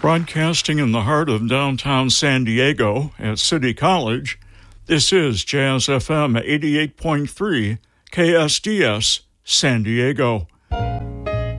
Broadcasting in the heart of downtown San Diego at City College, this is Jazz FM 88.3 KSDS San Diego.